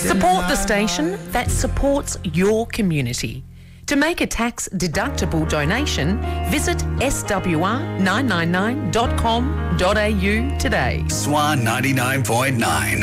Support the station that supports your community. To make a tax-deductible donation, visit swr999.com.au today. Swan 99.9.